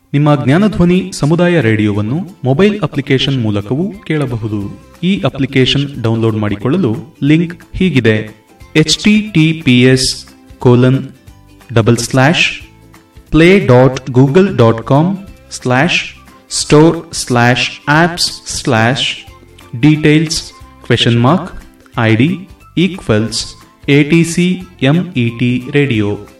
ನಿಮ್ಮ ಜ್ಞಾನಧ್ವನಿ ಸಮುದಾಯ ರೇಡಿಯೋವನ್ನು mobile application ಮೂಲಕವೂ ಕೇಳಬಹುದು. ಈ ಅಪ್ಲಿಕೇಶನ್ ಡೌನ್ಲೋಡ್ ಮಾಡಿಕೊಳ್ಳಲು ಲಿಂಕ್ ಹೀಗಿದೆ: https://play.google.com/store/apps/details?id=ATCMET radio